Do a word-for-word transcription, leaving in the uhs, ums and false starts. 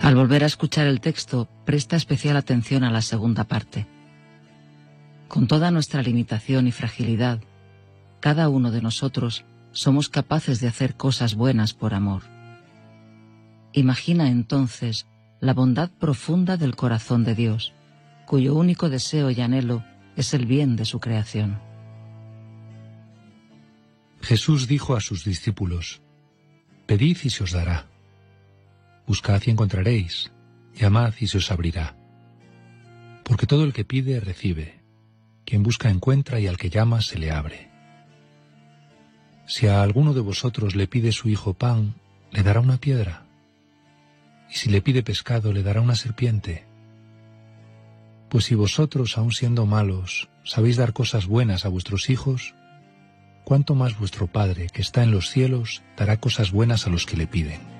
Al volver a escuchar el texto, presta especial atención a la segunda parte. Con toda nuestra limitación y fragilidad, cada uno de nosotros somos capaces de hacer cosas buenas por amor. Imagina entonces la bondad profunda del corazón de Dios, cuyo único deseo y anhelo es el bien de su creación. Jesús dijo a sus discípulos: «Pedid y se os dará. Buscad y encontraréis, llamad y se os abrirá. Porque todo el que pide, recibe. Quien busca, encuentra, y al que llama, se le abre. Si a alguno de vosotros le pide su hijo pan, ¿le dará una piedra? Y si le pide pescado, ¿le dará una serpiente? Pues si vosotros, aun siendo malos, sabéis dar cosas buenas a vuestros hijos, ¿cuánto más vuestro Padre, que está en los cielos, dará cosas buenas a los que le piden?»